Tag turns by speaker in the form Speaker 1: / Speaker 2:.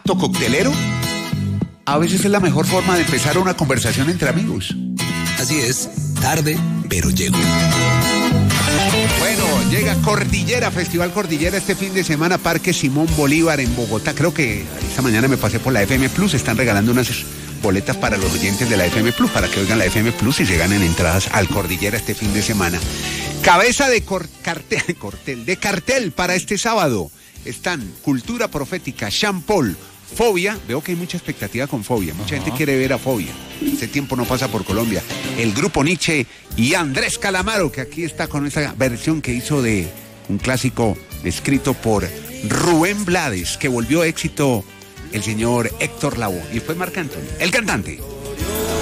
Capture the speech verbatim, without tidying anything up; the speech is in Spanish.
Speaker 1: acto coctelero a veces es la mejor forma de empezar una conversación entre amigos.
Speaker 2: Así es, tarde, pero llego.
Speaker 1: Bueno, llega Cordillera, Festival Cordillera este fin de semana, Parque Simón Bolívar en Bogotá. Creo que esta mañana me pasé por la F M Plus, están regalando unas boletas para los oyentes de la F M Plus, para que oigan la F M Plus y se ganen entradas al Cordillera este fin de semana. Cabeza de cor cartel, cartel, de cartel para este sábado están Cultura Profética, Sean Paul, Fobia, veo que hay mucha expectativa con Fobia, mucha Ajá. gente quiere ver a Fobia, este tiempo no pasa por Colombia, el Grupo Nietzsche y Andrés Calamaro, que aquí está con esa versión que hizo de un clásico escrito por Rubén Blades, que volvió éxito el señor Héctor Lavoe, y fue Marc Anthony, el cantante.